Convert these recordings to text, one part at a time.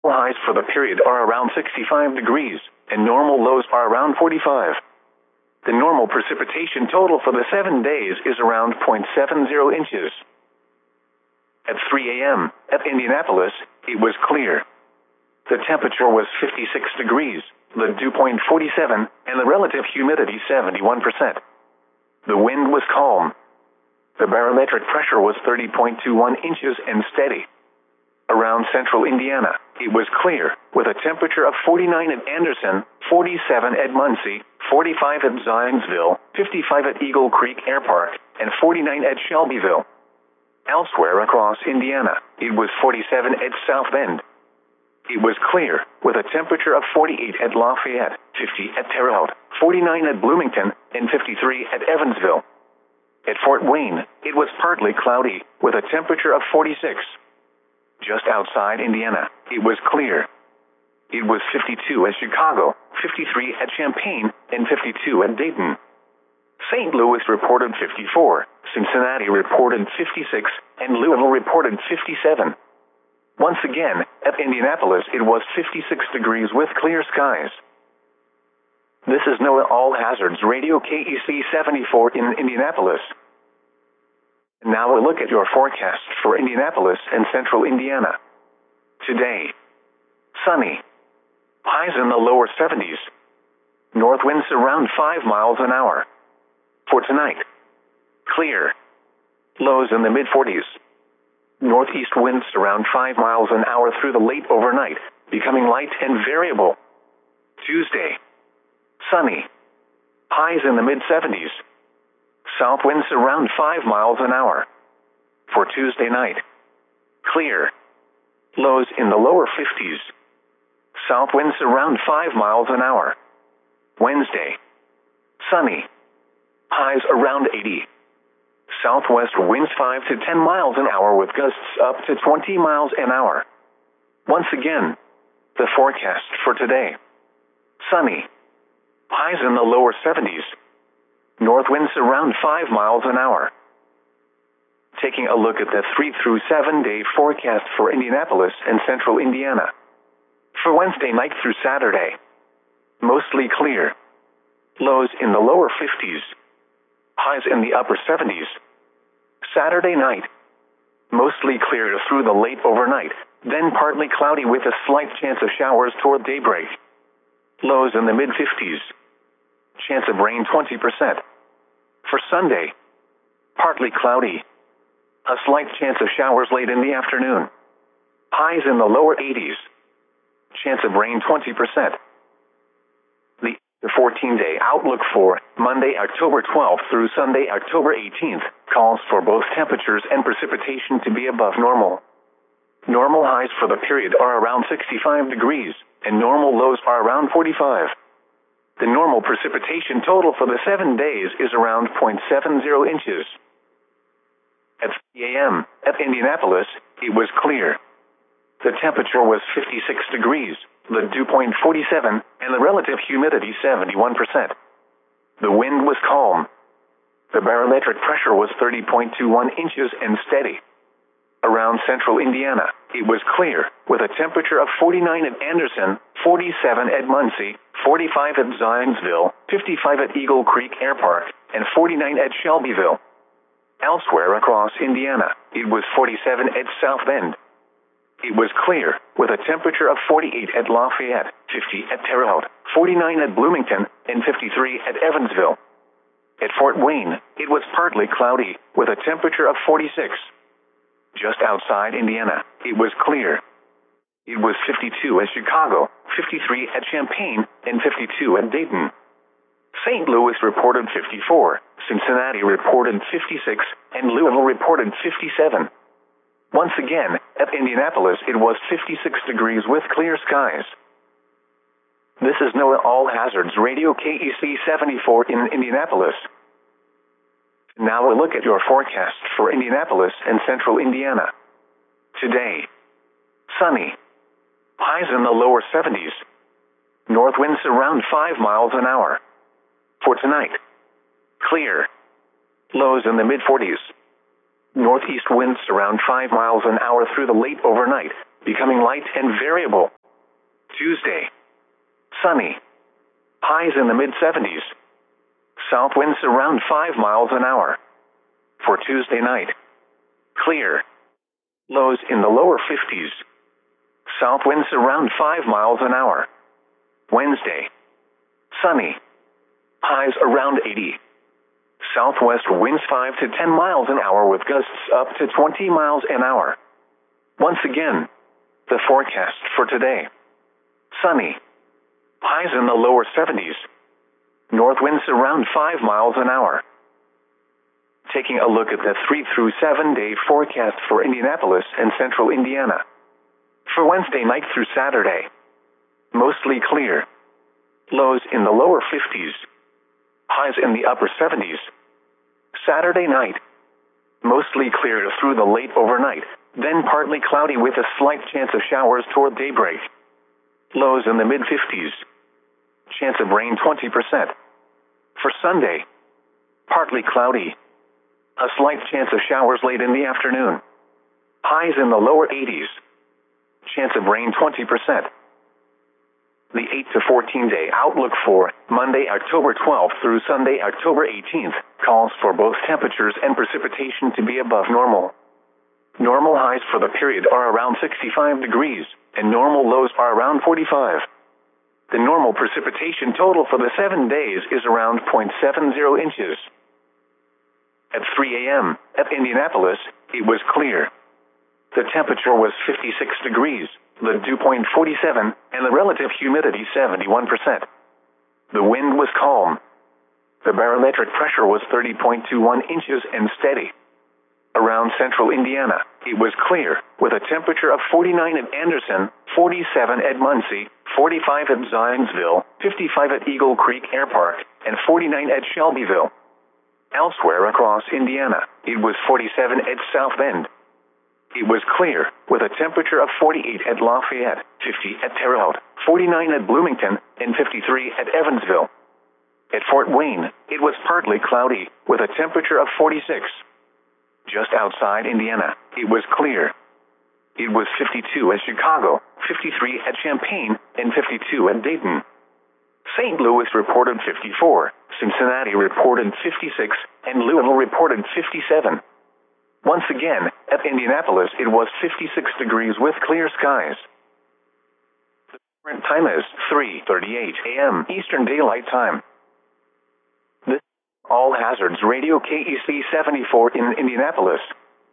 Highs for the period are around 65 degrees, and normal lows are around 45. The normal precipitation total for the 7 days is around 0.70 inches. At 3 a.m., at Indianapolis, it was clear. The temperature was 56 degrees, the dew point 47, and the relative humidity 71%. The wind was calm. The barometric pressure was 30.21 inches and steady. Around central Indiana, it was clear, with a temperature of 49 at Anderson, 47 at Muncie, 45 at Zionsville, 55 at Eagle Creek Air Park, and 49 at Shelbyville. Elsewhere across Indiana, it was 47 at South Bend. It was clear, with a temperature of 48 at Lafayette, 50 at Terre Haute, 49 at Bloomington, and 53 at Evansville. At Fort Wayne, it was partly cloudy, with a temperature of 46. Just outside Indiana, it was clear. It was 52 at Chicago, 53 at Champaign, and 52 at Dayton. St. Louis reported 54, Cincinnati reported 56, and Louisville reported 57. Once again, at Indianapolis it was 56 degrees with clear skies. This is NOAA All Hazards Radio KEC 74 in Indianapolis. Now a look at your forecast for Indianapolis and central Indiana. Today, sunny. Highs in the lower 70s. North winds around 5 miles an hour. For tonight, clear. Lows in the mid-40s. Northeast winds around 5 miles an hour through the late overnight, becoming light and variable. Tuesday, sunny. Highs in the mid-70s. South winds around 5 miles an hour. For Tuesday night, clear. Lows in the lower 50s. South winds around 5 miles an hour. Wednesday, sunny. Highs around 80. Southwest winds 5 to 10 miles an hour with gusts up to 20 miles an hour. Once again, the forecast for today. Sunny. Highs in the lower 70s. North winds around 5 miles an hour. Taking a look at the 3 through 7 day forecast for Indianapolis and central Indiana. For Wednesday night through Saturday, mostly clear. Lows in the lower 50s. Highs in the upper 70s. Saturday night, mostly clear through the late overnight, then partly cloudy with a slight chance of showers toward daybreak. Lows in the mid-50s. Chance of rain 20%. For Sunday, partly cloudy. A slight chance of showers late in the afternoon. Highs in the lower 80s. Chance of rain 20%. The 14-day outlook for Monday, October 12th through Sunday, October 18th, calls for both temperatures and precipitation to be above normal. Normal highs for the period are around 65 degrees, and normal lows are around 45. The normal precipitation total for the 7 days is around 0.70 inches. At 3 a.m., at Indianapolis, it was clear. The temperature was 56 degrees, the dew point 47, and the relative humidity 71%. The wind was calm. The barometric pressure was 30.21 inches and steady. Around central Indiana, it was clear, with a temperature of 49 at Anderson, 47 at Muncie, 45 at Zionsville, 55 at Eagle Creek Air Park, and 49 at Shelbyville. Elsewhere across Indiana, it was 47 at South Bend. It was clear, with a temperature of 48 at Lafayette, 50 at Terre Haute, 49 at Bloomington, and 53 at Evansville. At Fort Wayne, it was partly cloudy, with a temperature of 46. Just outside Indiana, it was clear. It was 52 at Chicago, 53 at Champaign, and 52 at Dayton. St. Louis reported 54, Cincinnati reported 56, and Louisville reported 57. Once again, at Indianapolis it was 56 degrees with clear skies. This is NOAA All Hazards Radio KEC 74 in Indianapolis. Now a look at your forecast for Indianapolis and central Indiana. Today, sunny. Highs in the lower 70s. North winds around 5 miles an hour. For tonight, clear. Lows in the mid-40s. Northeast winds around 5 miles an hour through the late overnight, becoming light and variable. Tuesday, sunny. Highs in the mid-70s. South winds around 5 miles an hour. For Tuesday night, clear. Lows in the lower 50s. South winds around 5 miles an hour. Wednesday, sunny. Highs around 80. Southwest winds 5 to 10 miles an hour with gusts up to 20 miles an hour. Once again, the forecast for today. Sunny. Highs in the lower 70s. North winds around 5 miles an hour. Taking a look at the 3 through 7 day forecast for Indianapolis and central Indiana. For Wednesday night through Saturday, mostly clear. Lows in the lower 50s. Highs in the upper 70s. Saturday night, mostly clear through the late overnight, then partly cloudy with a slight chance of showers toward daybreak. Lows in the mid-50s. Chance of rain 20%. For Sunday, partly cloudy. A slight chance of showers late in the afternoon. Highs in the lower 80s. Chance of rain 20%. The 8 to 14 day outlook for Monday, October 12th through Sunday, October 18th calls for both temperatures and precipitation to be above normal. Normal highs for the period are around 65 degrees, and normal lows are around 45. The normal precipitation total for the 7 days is around 0.70 inches. At 3 a.m. at Indianapolis, it was clear. The temperature was 56 degrees, the dew point 47, and the relative humidity 71%. The wind was calm. The barometric pressure was 30.21 inches and steady. Around central Indiana, it was clear, with a temperature of 49 at Anderson, 47 at Muncie, 45 at Zionsville, 55 at Eagle Creek Air Park, and 49 at Shelbyville. Elsewhere across Indiana, it was 47 at South Bend. It was clear, with a temperature of 48 at Lafayette, 50 at Terre Haute, 49 at Bloomington, and 53 at Evansville. At Fort Wayne, it was partly cloudy, with a temperature of 46. Just outside Indiana, it was clear. It was 52 at Chicago, 53 at Champaign, and 52 at Dayton. St. Louis reported 54, Cincinnati reported 56, and Louisville reported 57. Once again, at Indianapolis, it was 56 degrees with clear skies. The current time is 3:38 a.m. Eastern Daylight Time. This is All Hazards Radio KEC 74 in Indianapolis.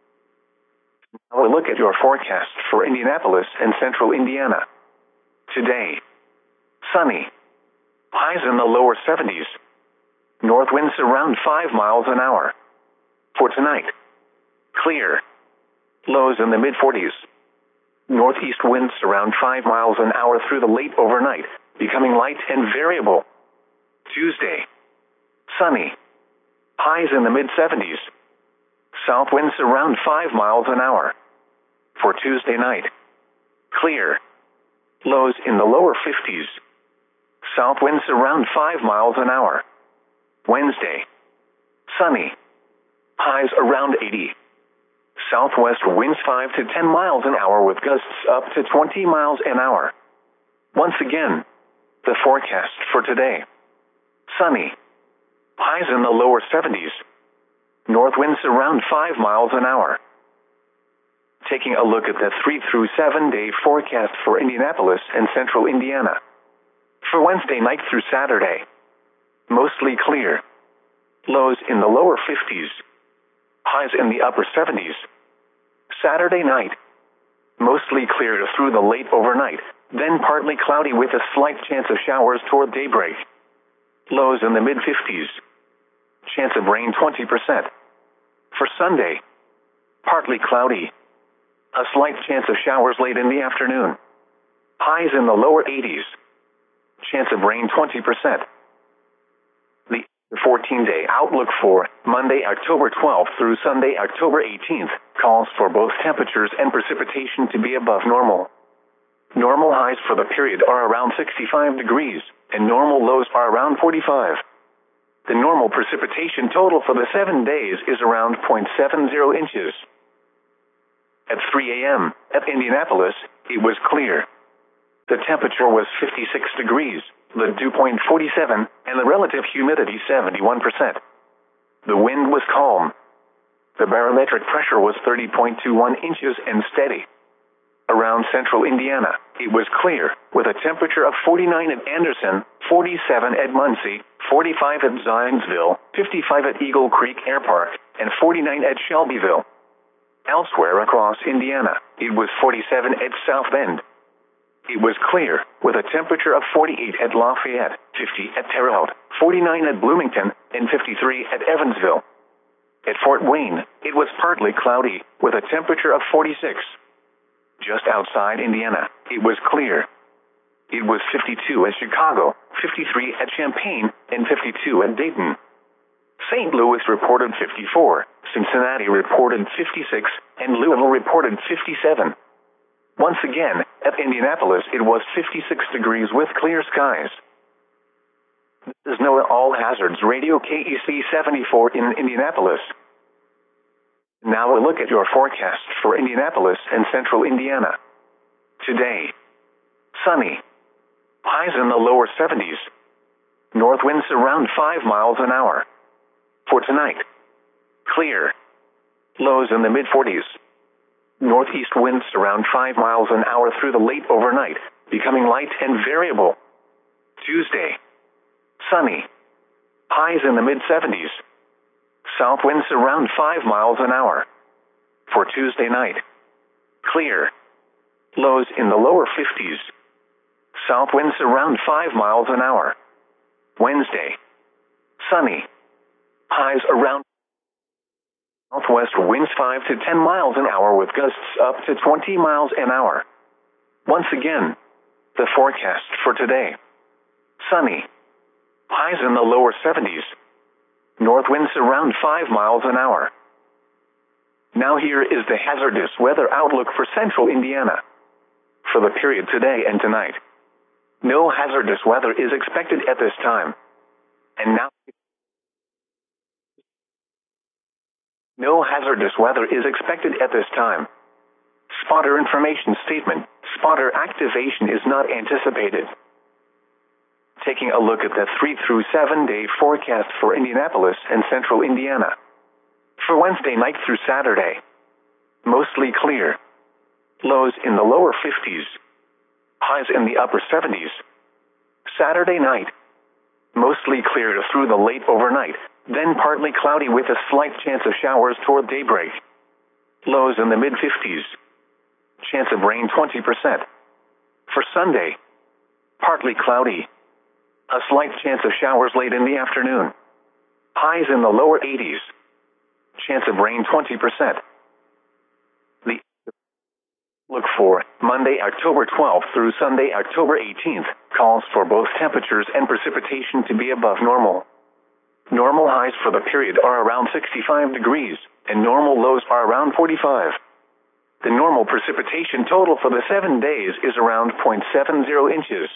Now a look at your forecast for Indianapolis and central Indiana. Today, sunny. Highs in the lower 70s. North winds around 5 miles an hour. For tonight, clear. Lows in the mid-40s. Northeast winds around 5 miles an hour through the late overnight, becoming light and variable. Tuesday, sunny. Highs in the mid-70s. South winds around 5 miles an hour. For Tuesday night, clear. Lows in the lower 50s. South winds around 5 miles an hour. Wednesday, sunny. Highs around 80. Southwest winds 5 to 10 miles an hour with gusts up to 20 miles an hour. Once again, the forecast for today. Sunny. Highs in the lower 70s. North winds around 5 miles an hour. Taking a look at the 3 through 7 day forecast for Indianapolis and central Indiana. For Wednesday night through Saturday, mostly clear. Lows in the lower 50s. Highs in the upper 70s. Saturday night, mostly clear through the late overnight, then partly cloudy with a slight chance of showers toward daybreak. Lows in the mid-50s. Chance of rain 20%. For Sunday, partly cloudy. A slight chance of showers late in the afternoon. Highs in the lower 80s. Chance of rain 20%. The 14-day outlook for Monday, October 12th through Sunday, October 18th calls for both temperatures and precipitation to be above normal. Normal highs for the period are around 65 degrees, and normal lows are around 45. The normal precipitation total for the 7 days is around 0.70 inches. At 3 a.m. at Indianapolis, it was clear. The temperature was 56 degrees, the dew point 47, and the relative humidity 71%. The wind was calm. The barometric pressure was 30.21 inches and steady. Around central Indiana, it was clear, with a temperature of 49 at Anderson, 47 at Muncie, 45 at Zionsville, 55 at Eagle Creek Air Park, and 49 at Shelbyville. Elsewhere across Indiana, it was 47 at South Bend. It was clear, with a temperature of 48 at Lafayette, 50 at Terre Haute, 49 at Bloomington, and 53 at Evansville. At Fort Wayne, it was partly cloudy, with a temperature of 46. Just outside Indiana, it was clear. It was 52 at Chicago, 53 at Champaign, and 52 at Dayton. St. Louis reported 54, Cincinnati reported 56, and Louisville reported 57. Once again, at Indianapolis, it was 56 degrees with clear skies. This is NOAA All Hazards Radio KEC 74 in Indianapolis. Now a look at your forecast for Indianapolis and central Indiana. Today, sunny. Highs in the lower 70s. North winds around 5 miles an hour. For tonight, clear. Lows in the mid-40s. Northeast winds around 5 miles an hour through the late overnight, becoming light and variable. Tuesday, sunny. Highs in the mid-70s. South winds around 5 miles an hour. For Tuesday night, clear. Lows in the lower 50s. South winds around 5 miles an hour. Wednesday, sunny. Highs around. Southwest winds 5 to 10 miles an hour with gusts up to 20 miles an hour. Once again, the forecast for today. Sunny. Highs in the lower 70s. North winds around 5 miles an hour. Now here is the hazardous weather outlook for central Indiana. For the period today and tonight, no hazardous weather is expected at this time. And now, no hazardous weather is expected at this time. Spotter information statement. Spotter activation is not anticipated. Taking a look at the 3 through 7 day forecast for Indianapolis and central Indiana. For Wednesday night through Saturday, mostly clear. Lows in the lower 50s. Highs in the upper 70s. Saturday night, mostly clear through the late overnight, then partly cloudy with a slight chance of showers toward daybreak. Lows in the mid-50s. Chance of rain 20%. For Sunday, partly cloudy. A slight chance of showers late in the afternoon. Highs in the lower 80s. Chance of rain 20%. The look for Monday, October 12th through Sunday, October 18th, calls for both temperatures and precipitation to be above normal. Normal highs for the period are around 65 degrees, and normal lows are around 45. The normal precipitation total for the 7 days is around 0.70 inches.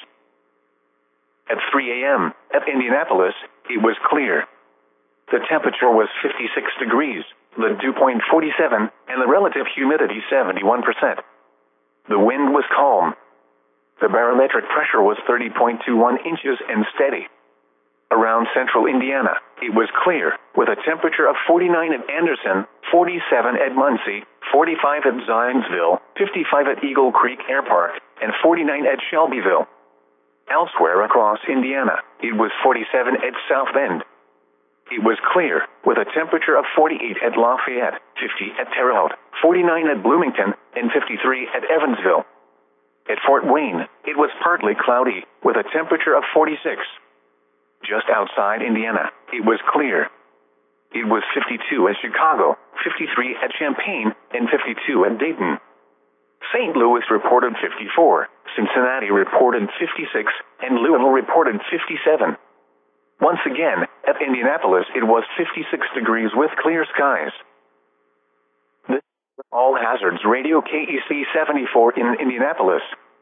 At 3 a.m., at Indianapolis, it was clear. The temperature was 56 degrees, the dew point 47, and the relative humidity 71%. The wind was calm. The barometric pressure was 30.21 inches and steady. Around central Indiana, it was clear, with a temperature of 49 at Anderson, 47 at Muncie, 45 at Zionsville, 55 at Eagle Creek Air Park, and 49 at Shelbyville. Elsewhere across Indiana, it was 47 at South Bend. It was clear, with a temperature of 48 at Lafayette, 50 at Terre Haute, 49 at Bloomington, and 53 at Evansville. At Fort Wayne, it was partly cloudy, with a temperature of 46. Just outside Indiana, it was clear. It was 52 at Chicago, 53 at Champaign, and 52 at Dayton. St. Louis reported 54, Cincinnati reported 56, and Louisville reported 57. Once again, at Indianapolis, it was 56 degrees with clear skies. This is All Hazards Radio KEC 74 in Indianapolis.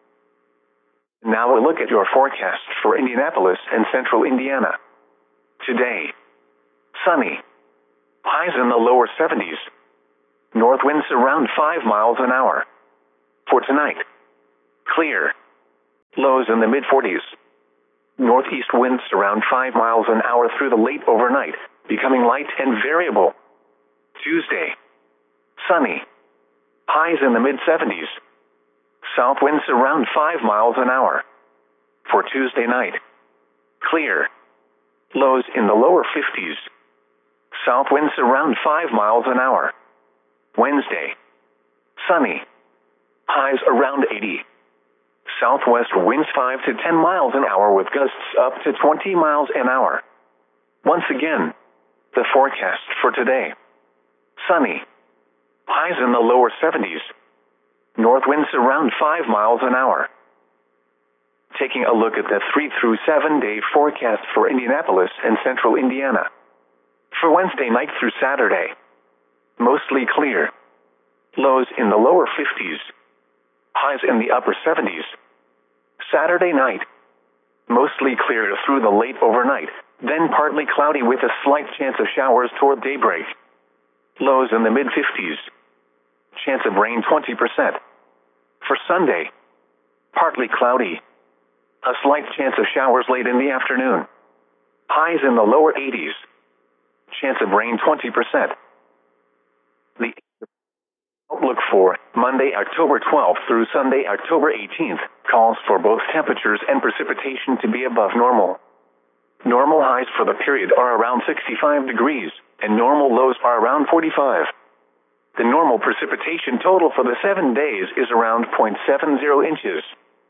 Now a look at your forecast for Indianapolis and central Indiana. Today, sunny. Highs in the lower 70s. North winds around 5 miles an hour. For tonight, Clear. Lows in the mid-40s. Northeast winds around 5 miles an hour through the late overnight, becoming light and variable. Tuesday. Sunny. Highs in the mid-70s. South winds around 5 miles an hour. For Tuesday night. Clear. Lows in the lower 50s. South winds around 5 miles an hour. Wednesday. Sunny. Highs around 80. Southwest winds 5 to 10 miles an hour with gusts up to 20 miles an hour. Once again, the forecast for today. Sunny. Highs in the lower 70s. North winds around 5 miles an hour. Taking a look at the 3 through 7 day forecast for Indianapolis and central Indiana. For Wednesday night through Saturday. Mostly clear. Lows in the lower 50s. Highs in the upper 70s. Saturday night. Mostly clear through the late overnight, then partly cloudy with a slight chance of showers toward daybreak. Lows in the mid-50s. Chance of rain 20%. For Sunday. Partly cloudy. A slight chance of showers late in the afternoon. Highs in the lower 80s. Chance of rain 20%. The outlook for Monday, October 12th through Sunday, October 18th, calls for both temperatures and precipitation to be above normal. Normal highs for the period are around 65 degrees, and normal lows are around 45. The normal precipitation total for the 7 days is around 0.70 inches.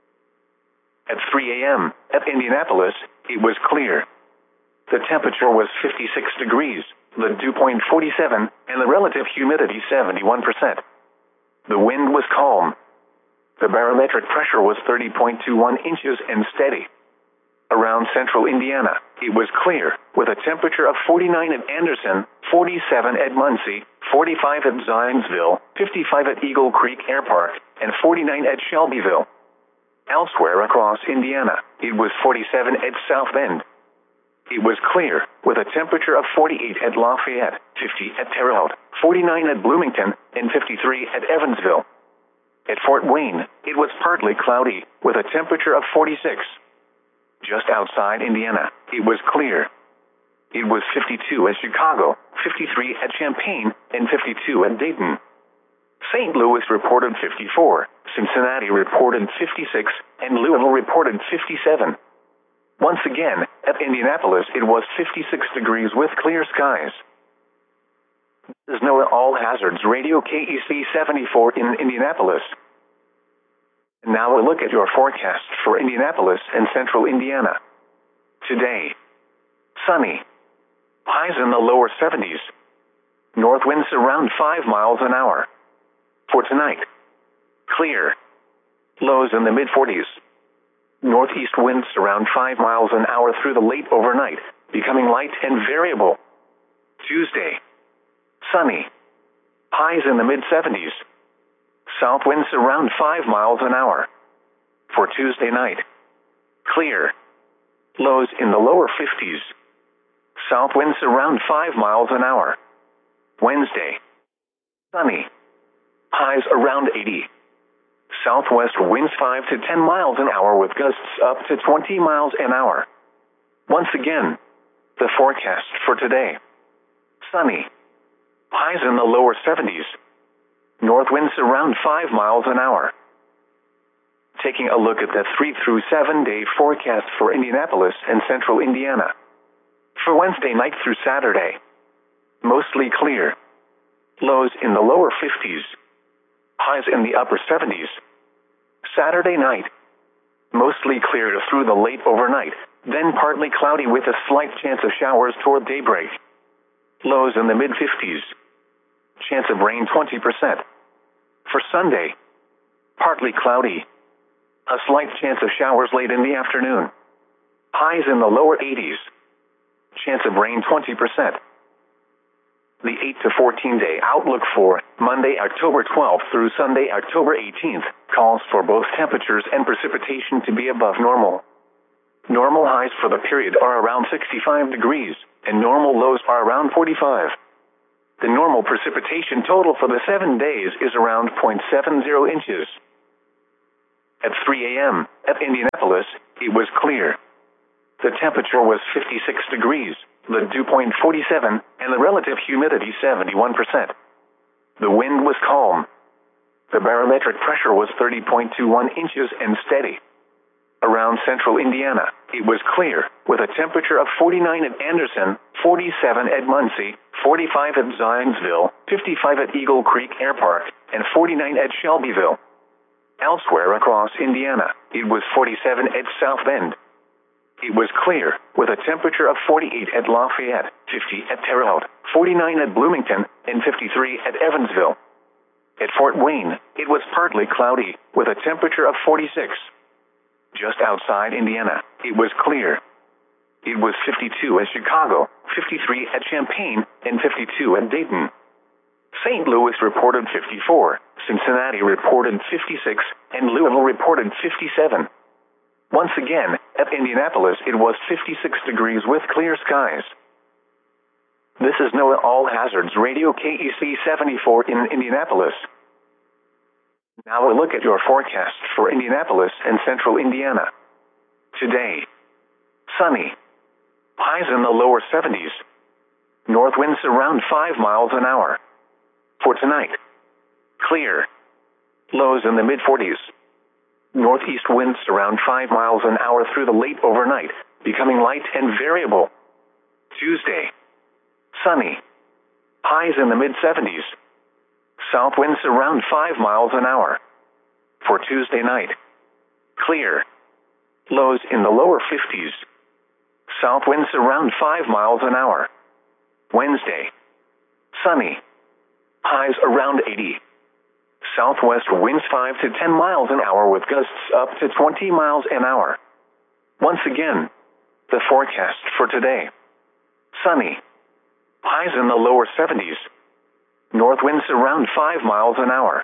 At 3 a.m., at Indianapolis, it was clear. The temperature was 56 degrees, the dew point 47, and the relative humidity 71%. The wind was calm. The barometric pressure was 30.21 inches and steady. Around central Indiana, it was clear, with a temperature of 49 at Anderson, 47 at Muncie, 45 at Zionsville, 55 at Eagle Creek Air Park, and 49 at Shelbyville. Elsewhere across Indiana, it was 47 at South Bend. It was clear, with a temperature of 48 at Lafayette, 50 at Terre Haute, 49 at Bloomington, and 53 at Evansville. At Fort Wayne, it was partly cloudy, with a temperature of 46. Just outside Indiana, it was clear. It was 52 at Chicago, 53 at Champaign, and 52 at Dayton. St. Louis reported 54, Cincinnati reported 56, and Louisville reported 57. Once again, at Indianapolis, it was 56 degrees with clear skies. This is NOAA All Hazards Radio KEC 74 in Indianapolis. Now a look at your forecast for Indianapolis and central Indiana. Today. Sunny. Highs in the lower 70s. North winds around 5 miles an hour. For tonight. Clear. Lows in the mid-40s. Northeast winds around 5 miles an hour through the late overnight, becoming light and variable. Tuesday. Sunny. Highs in the mid-70s. South winds around 5 miles an hour. For Tuesday night. Clear. Lows in the lower 50s. South winds around 5 miles an hour. Wednesday. Sunny. Highs around 80. Southwest winds 5 to 10 miles an hour with gusts up to 20 miles an hour. Once again, the forecast for today. Sunny. Highs in the lower 70s. North winds around 5 miles an hour. Taking a look at the 3 through 7 day forecast for Indianapolis and central Indiana. For Wednesday night through Saturday. Mostly clear. Lows in the lower 50s. Highs in the upper 70s. Saturday night. Mostly clear through the late overnight, then partly cloudy with a slight chance of showers toward daybreak. Lows in the mid-50s. Chance of rain 20%. For Sunday. Partly cloudy. A slight chance of showers late in the afternoon. Highs in the lower 80s. Chance of rain 20%. The 8 to 14 day outlook for Monday, October 12th through Sunday, October 18th, calls for both temperatures and precipitation to be above normal. Normal highs for the period are around 65 degrees, and normal lows are around 45. The normal precipitation total for the 7 days is around 0.70 inches. At 3 a.m. at Indianapolis, it was clear. The temperature was 56 degrees, the dew point 47, and the relative humidity 71%. The wind was calm. The barometric pressure was 30.21 inches and steady. Around central Indiana, it was clear, with a temperature of 49 at Anderson, 47 at Muncie, 45 at Zionsville, 55 at Eagle Creek Air Park, and 49 at Shelbyville. Elsewhere across Indiana, it was 47 at South Bend. It was clear, with a temperature of 48 at Lafayette, 50 at Terre Haute, 49 at Bloomington, and 53 at Evansville. At Fort Wayne, it was partly cloudy, with a temperature of 46. Just outside Indiana, it was clear. It was 52 at Chicago, 53 at Champaign, and 52 at Dayton. St. Louis reported 54, Cincinnati reported 56, and Louisville reported 57. Once again, at Indianapolis, it was 56 degrees with clear skies. This is NOAA All Hazards Radio KEC 74 in Indianapolis. Now a look at your forecast for Indianapolis and central Indiana. Today, sunny. Highs in the lower 70s. North winds around 5 miles an hour. For tonight, clear. Lows in the mid-40s. Northeast winds around 5 miles an hour through the late overnight, becoming light and variable. Tuesday, sunny. Highs in the mid-70s. South winds around 5 miles an hour. For Tuesday night, clear. Lows in the lower 50s. South winds around 5 miles an hour. Wednesday, sunny. Highs around 80. Southwest winds 5 to 10 miles an hour with gusts up to 20 miles an hour. Once again, the forecast for today. Sunny. Highs in the lower 70s. North winds around 5 miles an hour.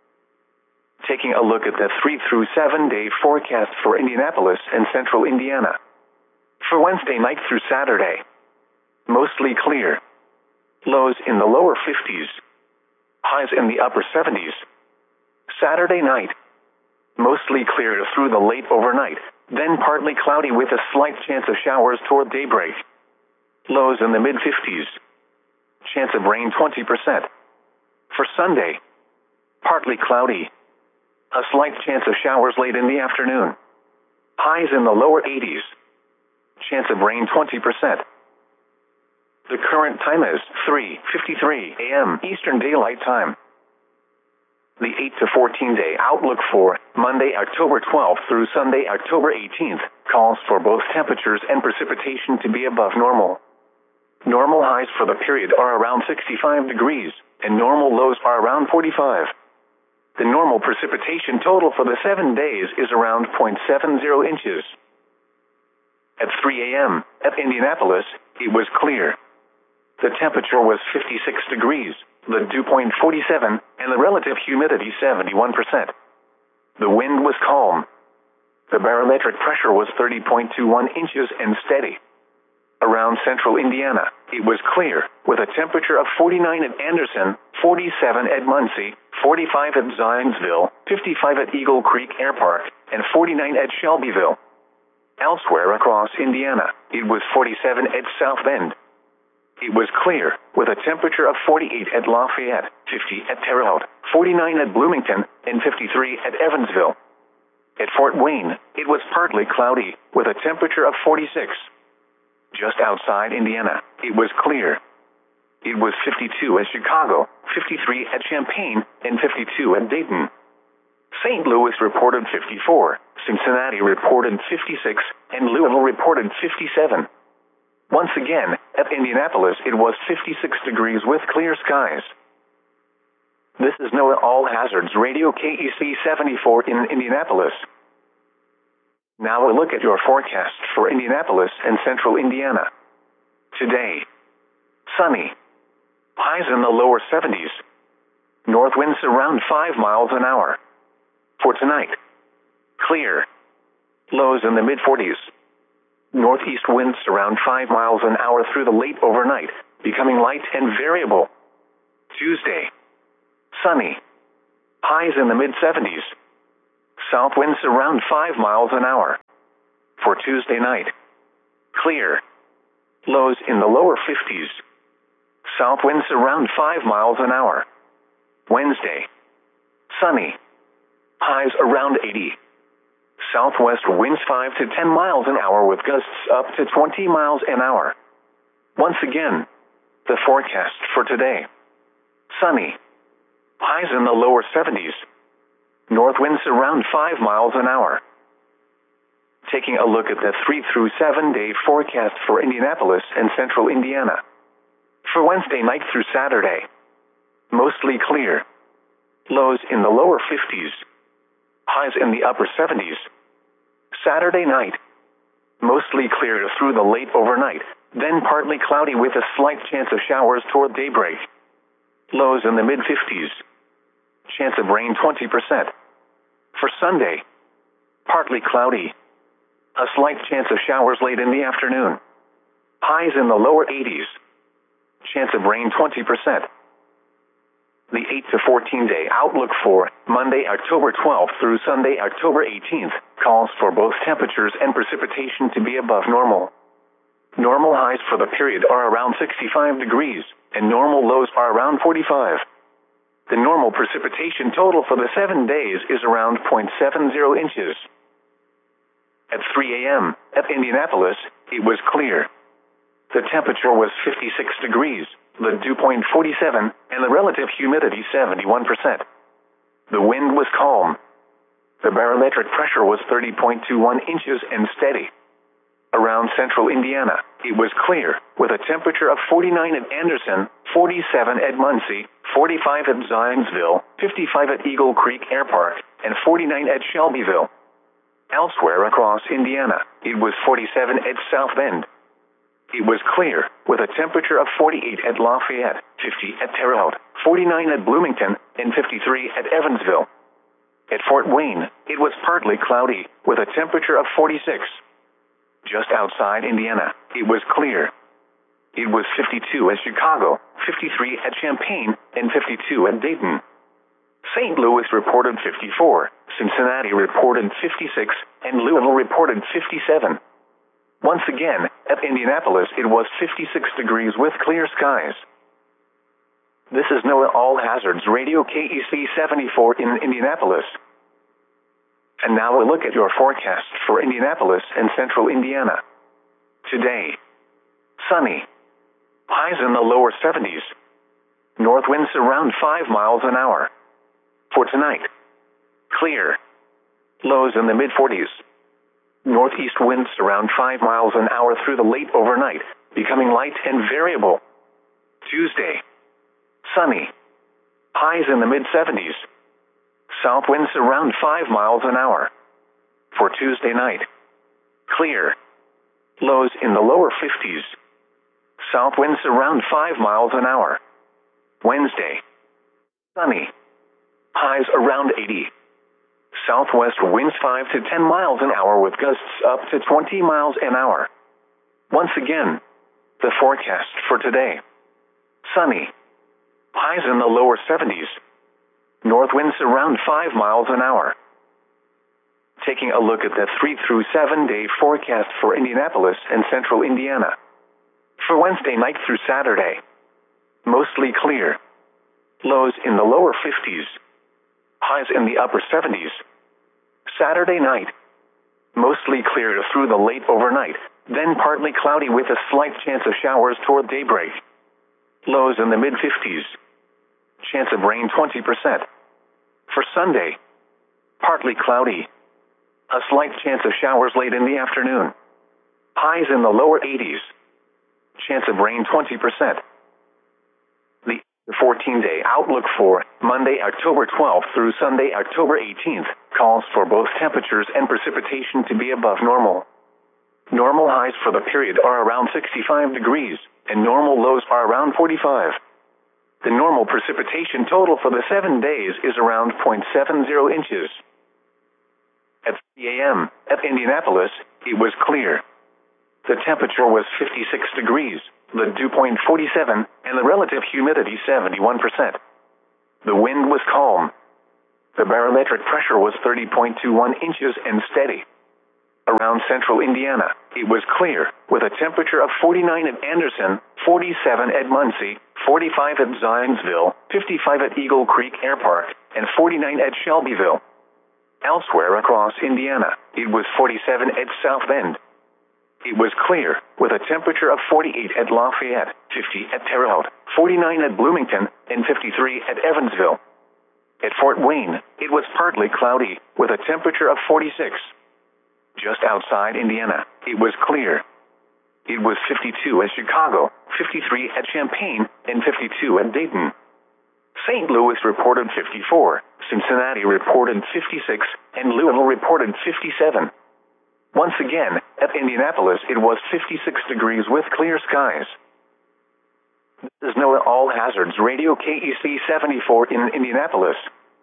Taking a look at the 3 through 7 day forecast for Indianapolis and central Indiana. For Wednesday night through Saturday, mostly clear. Lows in the lower 50s. Highs in the upper 70s. Saturday night, mostly clear through the late overnight, then partly cloudy with a slight chance of showers toward daybreak. Lows in the mid-50s. Chance of rain 20%. For Sunday, partly cloudy. A slight chance of showers late in the afternoon. Highs in the lower 80s. Chance of rain 20%. The current time is 3:53 a.m. Eastern Daylight Time. The 8 to 14 day outlook for Monday, October 12th through Sunday, October 18th calls for both temperatures and precipitation to be above normal. Normal highs for the period are around 65 degrees, and normal lows are around 45. The normal precipitation total for the 7 days is around 0.70 inches. At 3 a.m. at Indianapolis, it was clear. The temperature was 56 degrees, the dew point 47, and the relative humidity 71%. The wind was calm. The barometric pressure was 30.21 inches and steady. Around central Indiana, it was clear, with a temperature of 49 at Anderson, 47 at Muncie, 45 at Zionsville, 55 at Eagle Creek Air Park, and 49 at Shelbyville. Elsewhere across Indiana, it was 47 at South Bend. It was clear, with a temperature of 48 at Lafayette, 50 at Terre Haute, 49 at Bloomington, and 53 at Evansville. At Fort Wayne, it was partly cloudy, with a temperature of 46. Just outside Indiana, it was clear. It was 52 at Chicago, 53 at Champaign, and 52 at Dayton. St. Louis reported 54, Cincinnati reported 56, and Louisville reported 57. Once again, at Indianapolis, it was 56 degrees with clear skies. This is NOAA All Hazards Radio KEC 74 in Indianapolis. Now a look at your forecast for Indianapolis and central Indiana. Today, sunny. Highs in the lower 70s. North winds around 5 miles an hour. For tonight, clear. Lows in the mid-40s. Northeast winds around 5 miles an hour through the late overnight, becoming light and variable. Tuesday, sunny. Highs in the mid-70s. South winds around 5 miles an hour. For Tuesday night, clear. Lows in the lower 50s. South winds around 5 miles an hour. Wednesday, sunny. Highs around 80. Southwest winds 5 to 10 miles an hour with gusts up to 20 miles an hour. Once again, the forecast for today. Sunny. Highs in the lower 70s. North winds around 5 miles an hour. Taking a look at the 3 through 7 day forecast for Indianapolis and central Indiana. For Wednesday night through Saturday, mostly clear. Lows in the lower 50s. Highs in the upper 70s. Saturday night, mostly clear through the late overnight, then partly cloudy with a slight chance of showers toward daybreak. Lows in the mid-50s. Chance of rain 20%. For Sunday, partly cloudy. A slight chance of showers late in the afternoon. Highs in the lower 80s. Chance of rain 20%. The 8 to 14 day outlook for Monday, October 12th through Sunday, October 18th calls for both temperatures and precipitation to be above normal. Normal highs for the period are around 65 degrees, and normal lows are around 45. The normal precipitation total for the 7 days is around 0.70 inches. At 3 a.m. at Indianapolis, it was clear. The temperature was 56 degrees, the dew point 47, and the relative humidity 71%. The wind was calm. The barometric pressure was 30.21 inches and steady. Around central Indiana, it was clear, with a temperature of 49 at Anderson, 47 at Muncie, 45 at Zionsville, 55 at Eagle Creek Air Park, and 49 at Shelbyville. Elsewhere across Indiana, it was 47 at South Bend. It was clear, with a temperature of 48 at Lafayette, 50 at Terre Haute, 49 at Bloomington, and 53 at Evansville. At Fort Wayne, it was partly cloudy, with a temperature of 46. Just outside Indiana, it was clear. It was 52 at Chicago, 53 at Champaign, and 52 at Dayton. St. Louis reported 54, Cincinnati reported 56, and Louisville reported 57. Once again, at Indianapolis, it was 56 degrees with clear skies. This is NOAA All Hazards Radio KEC 74 in Indianapolis. And now a look at your forecast for Indianapolis and central Indiana. Today, sunny. Highs in the lower 70s. North winds around 5 miles an hour. For tonight, clear. Lows in the mid-40s. Northeast winds around 5 miles an hour through the late overnight, becoming light and variable. Tuesday, sunny. Highs in the mid-70s. South winds around 5 miles an hour. For Tuesday night, clear. Lows in the lower 50s. South winds around 5 miles an hour. Wednesday, sunny. Highs around 80. Southwest winds 5 to 10 miles an hour with gusts up to 20 miles an hour. Once again, the forecast for today. Sunny. Highs in the lower 70s. North winds around 5 miles an hour. Taking a look at the 3 through 7 day forecast for Indianapolis and central Indiana. For Wednesday night through Saturday, mostly clear. Lows in the lower 50s. Highs in the upper 70s. Saturday night, mostly clear through the late overnight, then partly cloudy with a slight chance of showers toward daybreak. Lows in the mid-50s. Chance of rain 20%. For Sunday, partly cloudy. A slight chance of showers late in the afternoon. Highs in the lower 80s. Chance of rain 20%. The 14-day outlook for Monday, October 12th through Sunday, October 18th calls for both temperatures and precipitation to be above normal. Normal highs for the period are around 65 degrees, and normal lows are around 45. The normal precipitation total for the 7 days is around 0.70 inches. At 3 a.m. at Indianapolis, it was clear. The temperature was 56 degrees, the dew point 47, and the relative humidity 71%. The wind was calm. The barometric pressure was 30.21 inches and steady. Around central Indiana, it was clear, with a temperature of 49 at Anderson, 47 at Muncie, 45 at Zionsville, 55 at Eagle Creek Air Park, and 49 at Shelbyville. Elsewhere across Indiana, it was 47 at South Bend. It was clear, with a temperature of 48 at Lafayette, 50 at Terre Haute, 49 at Bloomington, and 53 at Evansville. At Fort Wayne, it was partly cloudy, with a temperature of 46. Just outside Indiana, it was clear. It was 52 at Chicago, 53 at Champaign, and 52 at Dayton. St. Louis reported 54, Cincinnati reported 56, and Louisville reported 57. Once again, at Indianapolis it was 56 degrees with clear skies. This is NOAA All Hazards Radio KEC 74 in Indianapolis.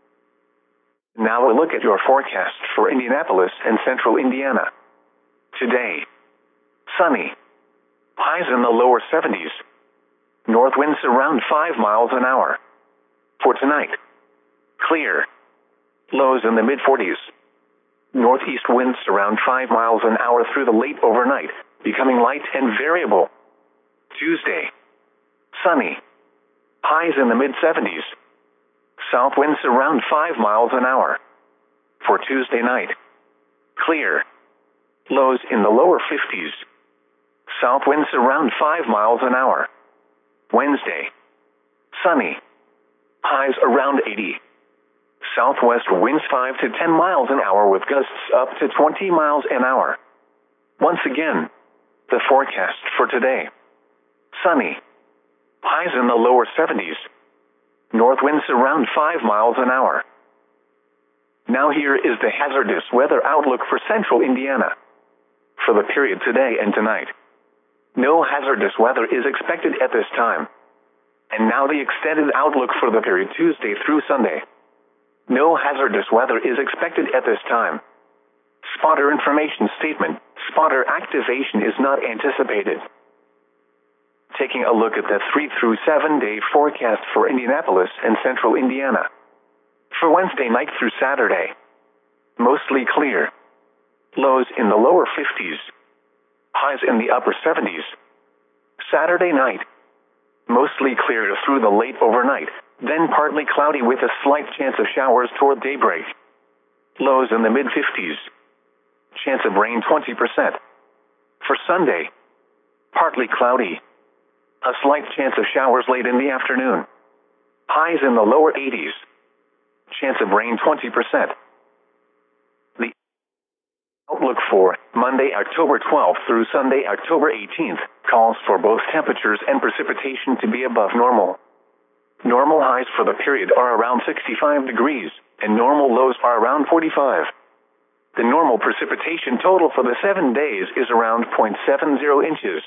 Now a look at your forecast for Indianapolis and central Indiana. Today, sunny. Highs in the lower 70s. North winds around 5 miles an hour. For tonight, clear. Lows in the mid-40s. Northeast winds around 5 miles an hour through the late overnight, becoming light and variable. Tuesday, sunny. Highs in the mid-70s. South winds around 5 miles an hour. For Tuesday night, clear. Lows in the lower 50s. South winds around 5 miles an hour. Wednesday, sunny. Highs around 80. Southwest winds 5 to 10 miles an hour with gusts up to 20 miles an hour. Once again, the forecast for today. Sunny. Highs in the lower 70s. North winds around 5 miles an hour. Now here is the hazardous weather outlook for central Indiana. For the period today and tonight, no hazardous weather is expected at this time. And now the extended outlook for the period Tuesday through Sunday. No hazardous weather is expected at this time. Spotter information statement. Spotter activation is not anticipated. Taking a look at the 3 through 7 day forecast for Indianapolis and central Indiana. For Wednesday night through Saturday, mostly clear. Lows in the lower 50s. Highs in the upper 70s. Saturday night, mostly clear through the late overnight, then partly cloudy with a slight chance of showers toward daybreak. Lows in the mid-50s. Chance of rain 20%. For Sunday, partly cloudy. A slight chance of showers late in the afternoon. Highs in the lower 80s. Chance of rain 20%. The outlook for Monday, October 12th through Sunday, October 18th calls for both temperatures and precipitation to be above normal. Normal highs for the period are around 65 degrees, and normal lows are around 45. The normal precipitation total for the 7 days is around 0.70 inches.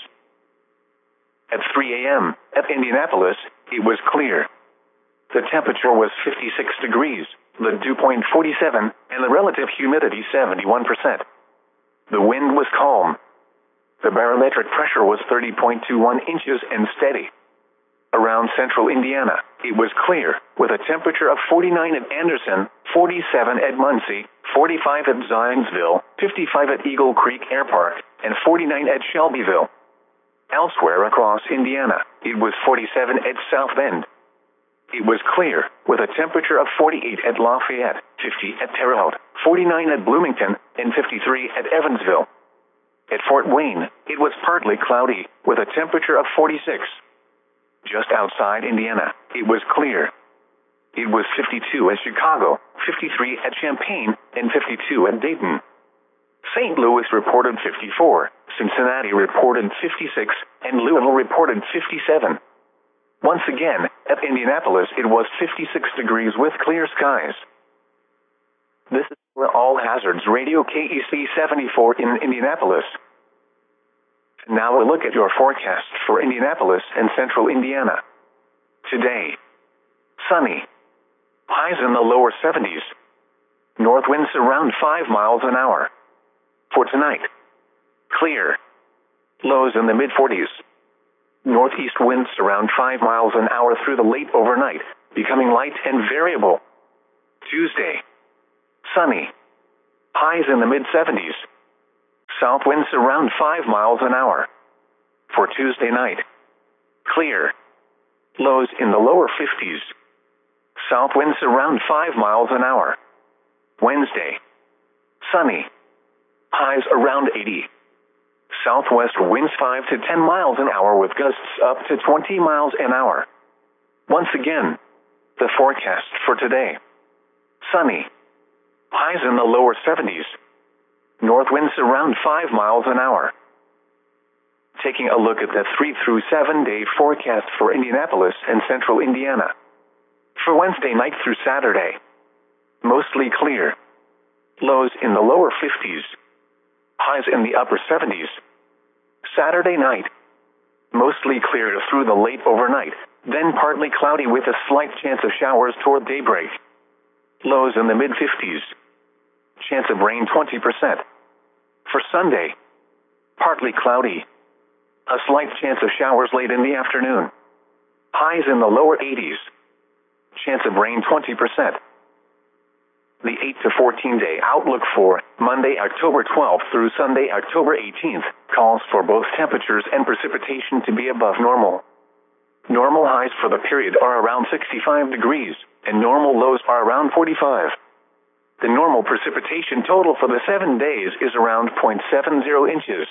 At 3 a.m., at Indianapolis, it was clear. The temperature was 56 degrees, the dew point 47, and the relative humidity 71%. The wind was calm. The barometric pressure was 30.21 inches and steady. Around central Indiana, it was clear, with a temperature of 49 at Anderson, 47 at Muncie, 45 at Zionsville, 55 at Eagle Creek Air Park, and 49 at Shelbyville. Elsewhere across Indiana, it was 47 at South Bend. It was clear, with a temperature of 48 at Lafayette, 50 at Terre Haute, 49 at Bloomington, and 53 at Evansville. At Fort Wayne, it was partly cloudy, with a temperature of 46. Just outside Indiana, it was clear. It was 52 at Chicago, 53 at Champaign, and 52 at Dayton. St. Louis reported 54, Cincinnati reported 56, and Louisville reported 57. Once again, at Indianapolis it was 56 degrees with clear skies. This is All Hazards Radio KEC 74 in Indianapolis. Now a look at your forecast for Indianapolis and central Indiana. Today, sunny. Highs in the lower 70s. North winds around 5 miles an hour. For tonight, clear. Lows in the mid-40s. Northeast winds around 5 miles an hour through the late overnight, becoming light and variable. Tuesday, sunny. Highs in the mid-70s. South winds around 5 miles an hour. For Tuesday night, clear. Lows in the lower 50s. South winds around 5 miles an hour. Wednesday, sunny. Highs around 80. Southwest winds 5 to 10 miles an hour with gusts up to 20 miles an hour. Once again, the forecast for today. Sunny. Highs in the lower 70s. North winds around 5 miles an hour. Taking a look at the 3 through 7 day forecast for Indianapolis and central Indiana. For Wednesday night through Saturday, mostly clear. Lows in the lower 50s. Highs in the upper 70s. Saturday night, mostly clear through the late overnight, then partly cloudy with a slight chance of showers toward daybreak. Lows in the mid-50s. Chance of rain 20%. For Sunday, partly cloudy. A slight chance of showers late in the afternoon. Highs in the lower 80s. Chance of rain 20%. The 8 to 14 day outlook for Monday, October 12th through Sunday, October 18th calls for both temperatures and precipitation to be above normal. Normal highs for the period are around 65 degrees, and normal lows are around 45. The normal precipitation total for the 7 days is around 0.70 inches.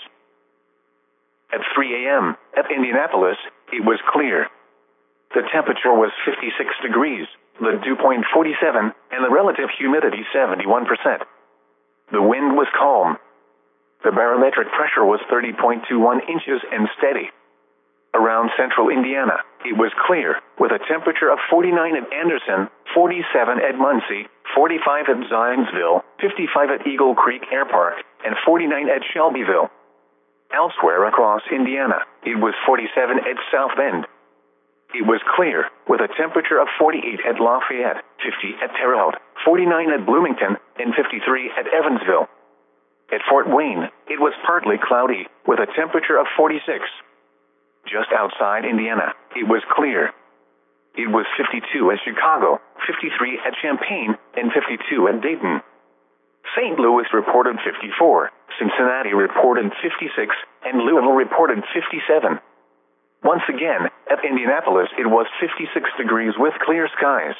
At 3 a.m. at Indianapolis, it was clear. The temperature was 56 degrees, the dew point 47, and the relative humidity 71%. The wind was calm. The barometric pressure was 30.21 inches and steady. Around central Indiana, it was clear, with a temperature of 49 at Anderson, 47 at Muncie, 45 at Zionsville, 55 at Eagle Creek Air Park, and 49 at Shelbyville. Elsewhere across Indiana, it was 47 at South Bend. It was clear, with a temperature of 48 at Lafayette, 50 at Terre Haute, 49 at Bloomington, and 53 at Evansville. At Fort Wayne, it was partly cloudy, with a temperature of 46. Just outside Indiana, it was clear. It was 52 at Chicago, 53 at Champaign, and 52 at Dayton. St. Louis reported 54, Cincinnati reported 56, and Louisville reported 57. Once again, at Indianapolis, it was 56 degrees with clear skies.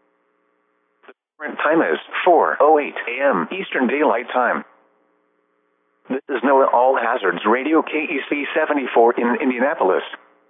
The current time is 4:08 a.m. Eastern Daylight Time. This is NOAA All Hazards Radio KEC 74 in Indianapolis.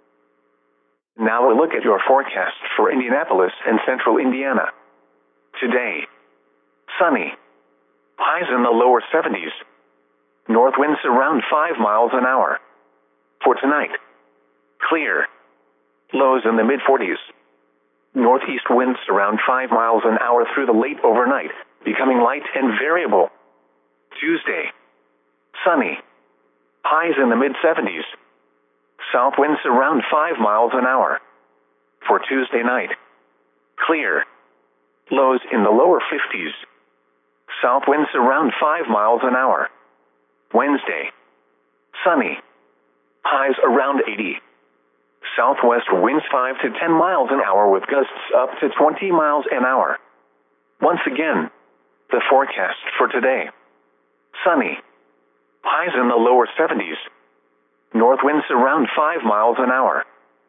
Now a look at your forecast for Indianapolis and central Indiana. Today, sunny. Highs in the lower 70s. North winds around 5 miles an hour. For tonight, clear. Lows in the mid-40s. Northeast winds around 5 miles an hour through the late overnight, becoming light and variable. Tuesday, sunny. Highs in the mid-70s. South winds around 5 miles an hour. For Tuesday night, clear. Lows in the lower 50s. South winds around 5 miles an hour. Wednesday, sunny. Highs around 80. Southwest winds 5 to 10 miles an hour with gusts up to 20 miles an hour. Once again, the forecast for today. Sunny. Highs in the lower 70s. North winds around 5 miles an hour.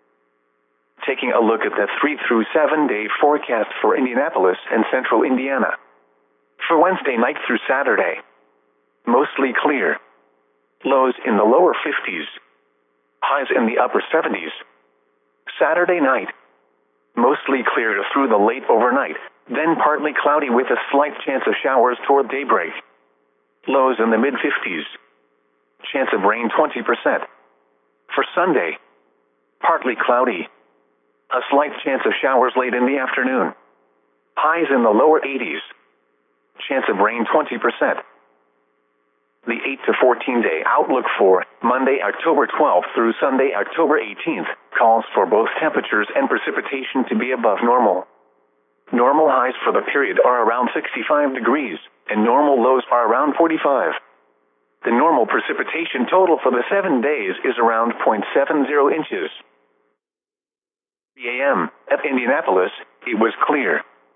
Taking a look at the 3 through 7 day forecast for Indianapolis and central Indiana. For Wednesday night through Saturday, mostly clear. Lows in the lower 50s. Highs in the upper 70s. Saturday night, mostly clear through the late overnight, then partly cloudy with a slight chance of showers toward daybreak. Lows in the mid-50s. Chance of rain 20%. For Sunday, partly cloudy. A slight chance of showers late in the afternoon. Highs in the lower 80s. Chance of rain 20%. The 8 to 14 day outlook for Monday, October 12th through Sunday, October 18th calls for both temperatures and precipitation to be above normal. Normal highs for the period are around 65 degrees, and normal lows are around 45. The normal precipitation total for the 7 days is around 0.70 inches. 3 a.m. at Indianapolis, it was clear.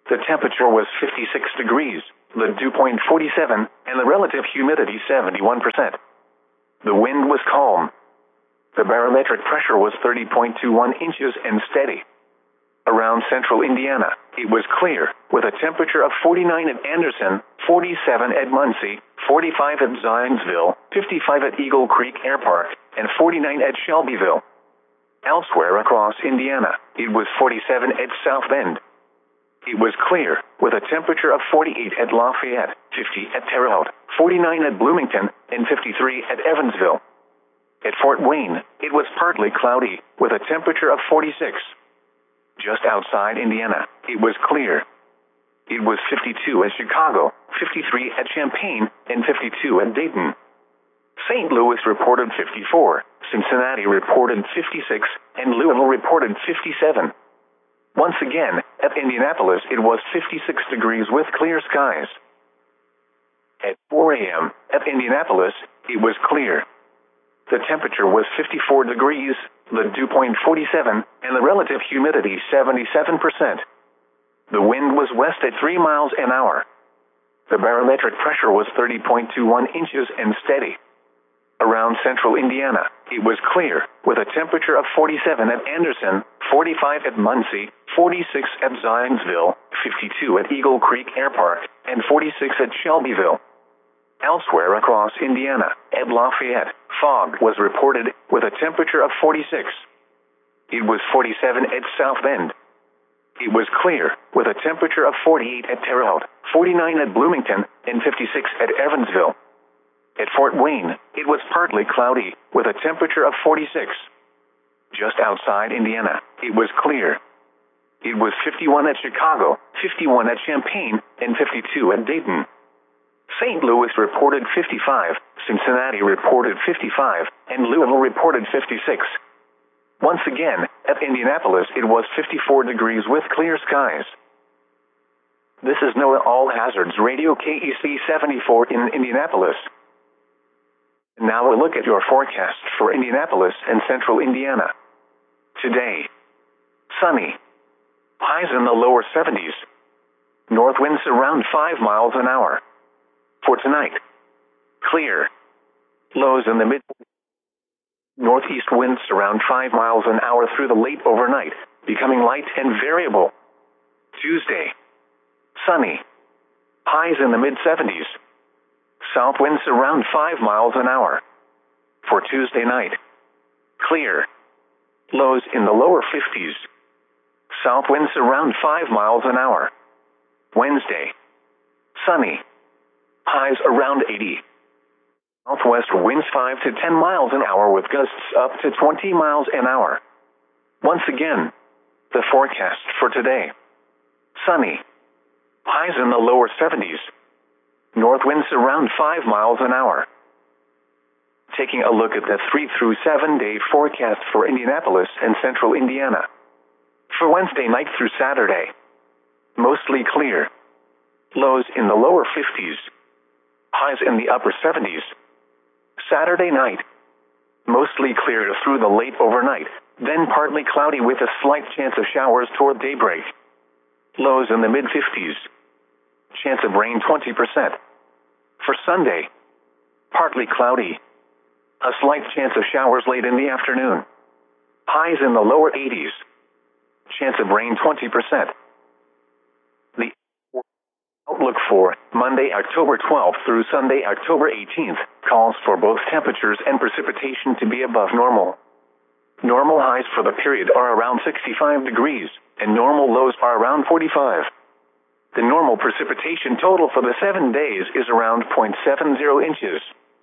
The temperature was 56 degrees, the dew point 47, and the relative humidity 71%. The wind was calm. The barometric pressure was 30.21 inches and steady. Around central Indiana, it was clear, with a temperature of 49 at Anderson, 47 at Muncie, 45 at Zionsville, 55 at Eagle Creek Air Park, and 49 at Shelbyville. Elsewhere across Indiana, it was 47 at South Bend. It was clear, with a temperature of 48 at Lafayette, 50 at Terre Haute, 49 at Bloomington, and 53 at Evansville. At Fort Wayne, it was partly cloudy, with a temperature of 46. Just outside Indiana, it was clear. It was 52 at Chicago, 53 at Champaign, and 52 at Dayton. St. Louis reported 54, Cincinnati reported 56, and Louisville reported 57. Once again, at Indianapolis, it was 56 degrees with clear skies. At 4 a.m., at Indianapolis, it was clear. The temperature was 54 degrees, the dew point 47, and the relative humidity 77%. The wind was west at 3 miles an hour. The barometric pressure was 30.21 inches and steady. Around central Indiana, it was clear, with a temperature of 47 at Anderson, 45 at Muncie, 46 at Zionsville, 52 at Eagle Creek Air Park, and 46 at Shelbyville. Elsewhere across Indiana, at Lafayette, fog was reported, with a temperature of 46. It was 47 at South Bend. It was clear, with a temperature of 48 at Terre Haute, 49 at Bloomington, and 56 at Evansville. At Fort Wayne, it was partly cloudy, with a temperature of 46. Just outside Indiana, it was clear. It was 51 at Chicago, 51 at Champaign, and 52 at Dayton. St. Louis reported 55, Cincinnati reported 55, and Louisville reported 56. Once again, at Indianapolis, it was 54 degrees with clear skies. This is NOAA All Hazards Radio KEC 74 in Indianapolis. Now a look at your forecast for Indianapolis and central Indiana. Today, sunny. Highs in the lower 70s. North winds around 5 miles an hour. For tonight, clear. Lows in the mid. Northeast winds around 5 miles an hour through the late overnight, becoming light and variable. Tuesday, sunny. Highs in the mid-70s. South winds around 5 miles an hour. For Tuesday night, clear. Lows in the lower 50s. South winds around 5 miles an hour. Wednesday, sunny. Highs around 80. Southwest winds 5 to 10 miles an hour with gusts up to 20 miles an hour. Once again, the forecast for today. Sunny. Highs in the lower 70s. North winds around 5 miles an hour. Taking a look at the 3 through 7 day forecast for Indianapolis and central Indiana. For Wednesday night through Saturday, mostly clear. Lows in the lower 50s. Highs in the upper 70s. Saturday night, mostly clear through the late overnight, then partly cloudy with a slight chance of showers toward daybreak. Lows in the mid-50s. Chance of rain 20%. For Sunday, partly cloudy. A slight chance of showers late in the afternoon. Highs in the lower 80s. Chance of rain 20%. The outlook for Monday, October 12th through Sunday, October 18th, calls for both temperatures and precipitation to be above normal. Normal highs for the period are around 65 degrees, and normal lows are around 45. The normal precipitation total for the 7 days is around 0.70 inches.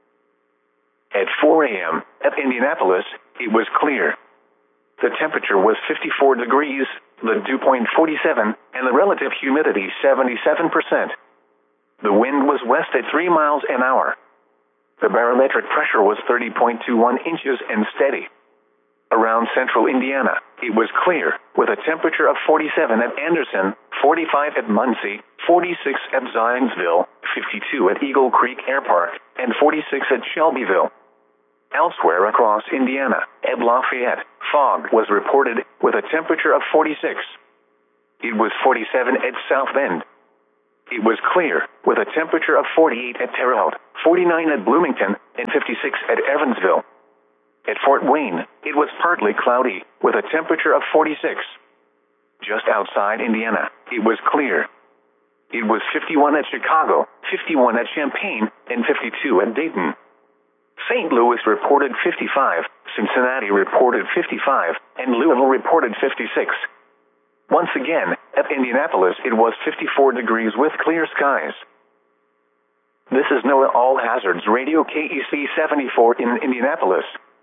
At 4 a.m., at Indianapolis, it was clear. The temperature was 54 degrees, the dew point 47, and the relative humidity 77%. The wind was west at 3 miles an hour. The barometric pressure was 30.21 inches and steady. Around central Indiana, it was clear, with a temperature of 47 at Anderson, 45 at Muncie, 46 at Zionsville, 52 at Eagle Creek Air Park, and 46 at Shelbyville. Elsewhere across Indiana, at Lafayette, fog was reported, with a temperature of 46. It was 47 at South Bend. It was clear, with a temperature of 48 at Terre Haute, 49 at Bloomington, and 56 at Evansville. At Fort Wayne, it was partly cloudy, with a temperature of 46. Just outside Indiana, it was clear. It was 51 at Chicago, 51 at Champaign, and 52 at Dayton. St. Louis reported 55, Cincinnati reported 55, and Louisville reported 56. Once again, at Indianapolis it was 54 degrees with clear skies. This is NOAA All Hazards Radio KEC 74 in Indianapolis.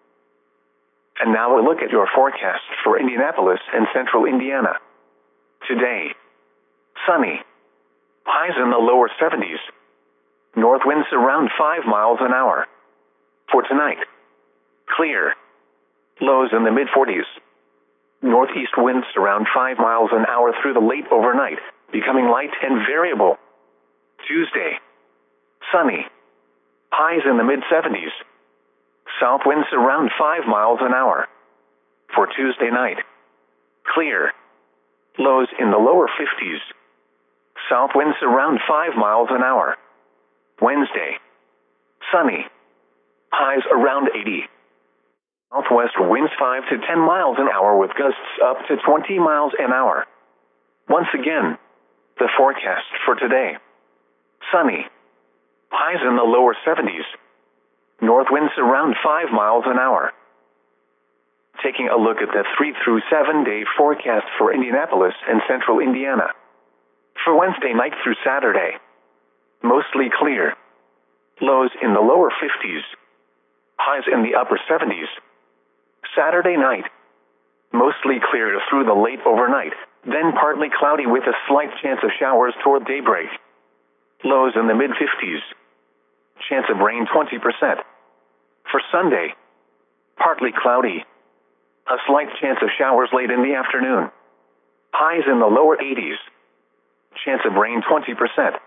And now we'll look at your forecast for Indianapolis and central Indiana. Today, sunny. Highs in the lower 70s. North winds around 5 miles an hour. For tonight, clear. Lows in the mid-40s. Northeast winds around 5 miles an hour through the late overnight, becoming light and variable. Tuesday, sunny. Highs in the mid-70s. South winds around 5 miles an hour. For Tuesday night, clear. Lows in the lower 50s. South winds around 5 miles an hour. Wednesday, sunny. Highs around 80. Southwest winds 5 to 10 miles an hour with gusts up to 20 miles an hour. Once again, the forecast for today. Sunny. Highs in the lower 70s. North winds around 5 miles an hour. Taking a look at the 3 through 7 day forecast for Indianapolis and central Indiana. For Wednesday night through Saturday, mostly clear. Lows in the lower 50s. Highs in the upper 70s. Saturday night, mostly clear through the late overnight, then partly cloudy with a slight chance of showers toward daybreak. Lows in the mid-50s. Chance of rain 20%. For Sunday, partly cloudy. A slight chance of showers late in the afternoon. Highs in the lower 80s. Chance of rain 20%.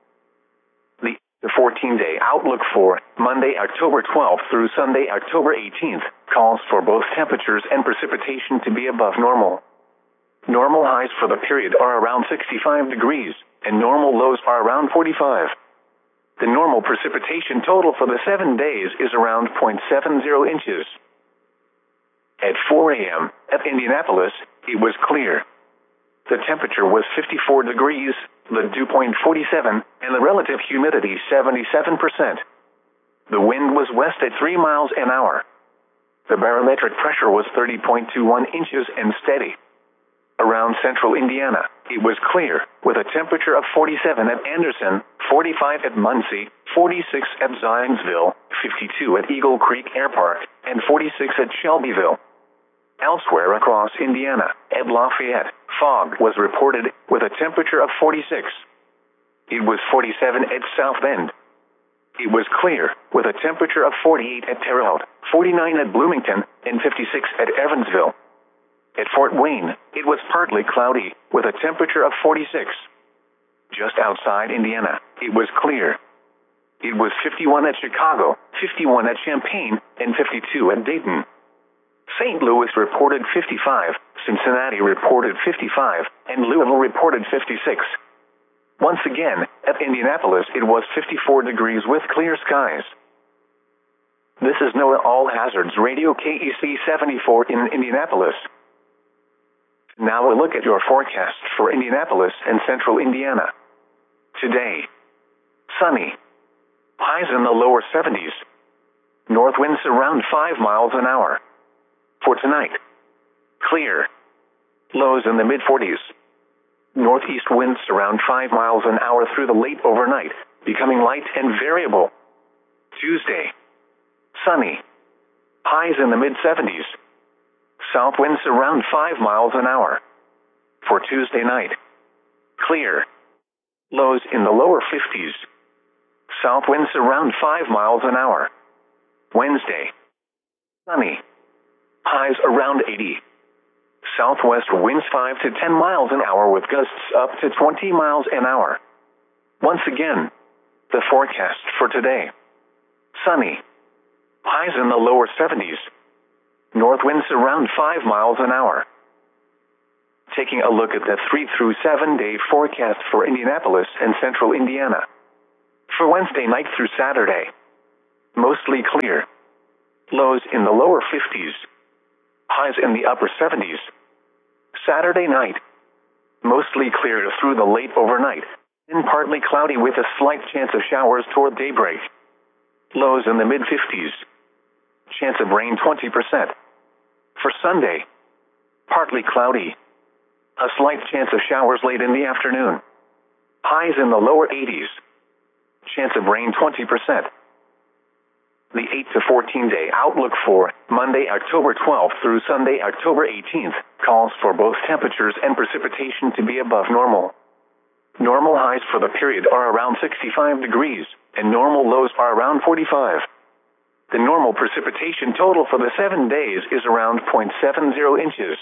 The 14-day outlook for Monday, October 12th through Sunday, October 18th, calls for both temperatures and precipitation to be above normal. Normal highs for the period are around 65 degrees, and normal lows are around 45. The normal precipitation total for the 7 days is around 0.70 inches. At 4 a.m., at Indianapolis, it was clear. The temperature was 54 degrees, the dew point 47, and the relative humidity 77%. The wind was west at 3 miles an hour. The barometric pressure was 30.21 inches and steady. Around central Indiana, it was clear, with a temperature of 47 at Anderson, 45 at Muncie, 46 at Zionsville, 52 at Eagle Creek Air Park, and 46 at Shelbyville. Elsewhere across Indiana, at Lafayette, fog was reported with a temperature of 46. It was 47 at South Bend. It was clear, with a temperature of 48 at Terre Haute, 49 at Bloomington, and 56 at Evansville. At Fort Wayne, it was partly cloudy, with a temperature of 46. Just outside Indiana, it was clear. It was 51 at Chicago, 51 at Champaign, and 52 at Dayton. St. Louis reported 55, Cincinnati reported 55, and Louisville reported 56. Once again, at Indianapolis it was 54 degrees with clear skies. This is NOAA All Hazards Radio KEC 74 in Indianapolis. Now we'll look at your forecast for Indianapolis and central Indiana. Today, sunny. Highs in the lower 70s. North winds around 5 miles an hour. For tonight, clear. Lows in the mid-40s. Northeast winds around 5 miles an hour through the late overnight, becoming light and variable. Tuesday, sunny. Highs in the mid-70s. South winds around 5 miles an hour. For Tuesday night, clear. Lows in the lower 50s. South winds around 5 miles an hour. Wednesday, sunny. Highs around 80. Southwest winds 5 to 10 miles an hour with gusts up to 20 miles an hour. Once again, the forecast for today. Sunny. Highs in the lower 70s. North winds around 5 miles an hour. Taking a look at the 3 through 7 day forecast for Indianapolis and central Indiana. For Wednesday night through Saturday, mostly clear. Lows in the lower 50s. Highs in the upper 70s. Saturday night, mostly clear through the late overnight, and partly cloudy with a slight chance of showers toward daybreak. Lows in the mid-50s. Chance of rain 20%. For Sunday, partly cloudy. A slight chance of showers late in the afternoon. Highs in the lower 80s. Chance of rain 20%. The 8 to 14 day outlook for Monday, October 12th through Sunday, October 18th calls for both temperatures and precipitation to be above normal. Normal highs for the period are around 65 degrees, and normal lows are around 45. The normal precipitation total for the 7 days is around 0.70 inches.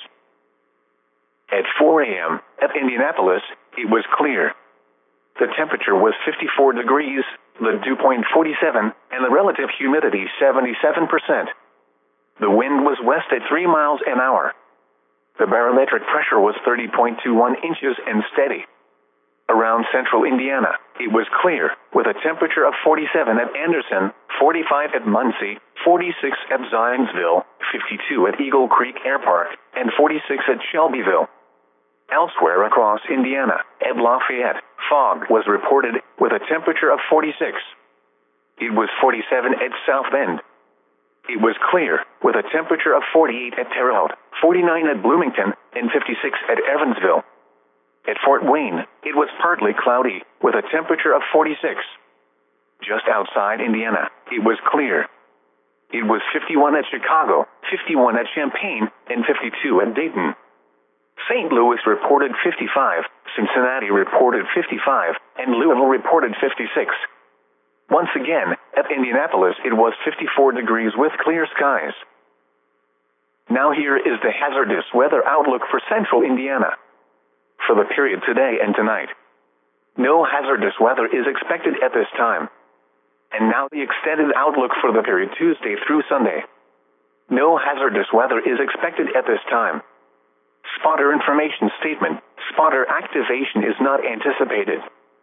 At 4 a.m. at Indianapolis, it was clear. The temperature was 54 degrees, the dew point 47, and the relative humidity 77%. The wind was west at 3 miles an hour. The barometric pressure was 30.21 inches and steady. Around central Indiana, it was clear, with a temperature of 47 at Anderson, 45 at Muncie, 46 at Zionsville, 52 at Eagle Creek Air Park, and 46 at Shelbyville. Elsewhere across Indiana, at Lafayette, fog was reported with a temperature of 46. It was 47 at South Bend. It was clear with a temperature of 48 at Terre Haute, 49 at Bloomington, and 56 at Evansville. At Fort Wayne, it was partly cloudy with a temperature of 46. Just outside Indiana, it was clear. It was 51 at Chicago, 51 at Champaign, and 52 at Dayton. St. Louis reported 55, Cincinnati reported 55, and Louisville reported 56. Once again, at Indianapolis it was 54 degrees with clear skies. Now here is the hazardous weather outlook for central Indiana. For the period today and tonight, no hazardous weather is expected at this time. And now the extended outlook for the period Tuesday through Sunday. No hazardous weather is expected at this time. Spotter information statement. Spotter activation is not anticipated.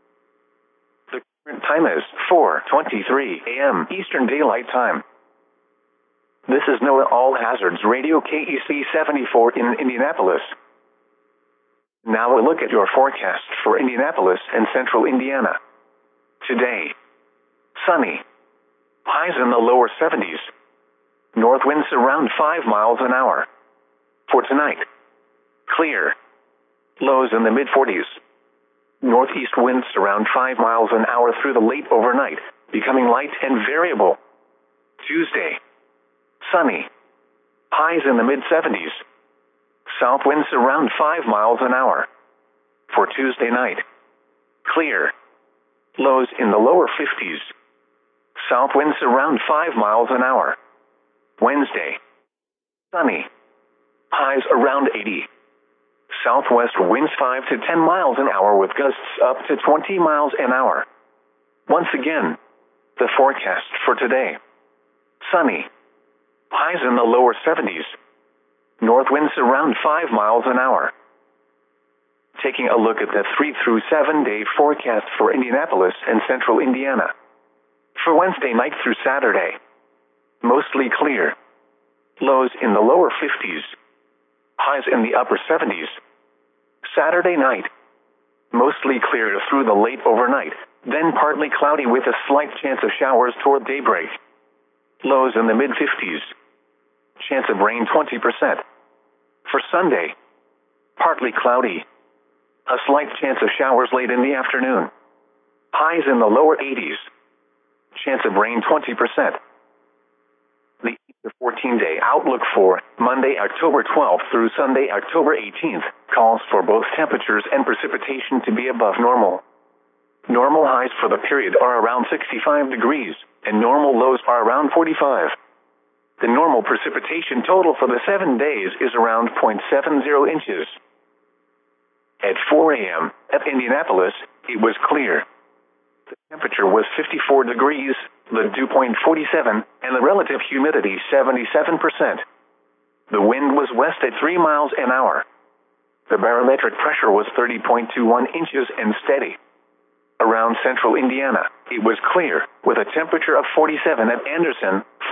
The current time is 4:23 a.m. Eastern Daylight Time. This is NOAA All Hazards Radio KEC 74 in Indianapolis. Now a look at your forecast for Indianapolis and central Indiana. Today, sunny. Highs in the lower 70s. North winds around 5 miles an hour. For tonight, clear. Lows in the mid-40s. Northeast winds around 5 miles an hour through the late overnight, becoming light and variable. Tuesday, sunny. Highs in the mid-70s. South winds around 5 miles an hour. For Tuesday night, clear. Lows in the lower 50s. South winds around 5 miles an hour. Wednesday, sunny. Highs around 80. Southwest winds 5 to 10 miles an hour with gusts up to 20 miles an hour. Once again, the forecast for today. Sunny. Highs in the lower 70s. North winds around 5 miles an hour. Taking a look at the 3 through 7 day forecast for Indianapolis and central Indiana. For Wednesday night through Saturday, mostly clear. Lows in the lower 50s. Highs in the upper 70s. Saturday night, mostly clear through the late overnight, then partly cloudy with a slight chance of showers toward daybreak. Lows in the mid-50s. Chance of rain 20%. For Sunday, partly cloudy. A slight chance of showers late in the afternoon. Highs in the lower 80s. Chance of rain 20%. The 8 to 14 day outlook for Monday, October 12th through Sunday, October 18th calls for both temperatures and precipitation to be above normal. Normal highs for the period are around 65 degrees, and normal lows are around 45. The normal precipitation total for the 7 days is around 0.70 inches. At 4 a.m. at Indianapolis, it was clear. The temperature was 54 degrees, the dew point 47, and the relative humidity 77%. The wind was west at 3 miles an hour. The barometric pressure was 30.21 inches and steady. Around central Indiana, it was clear, with a temperature of 47 at Anderson,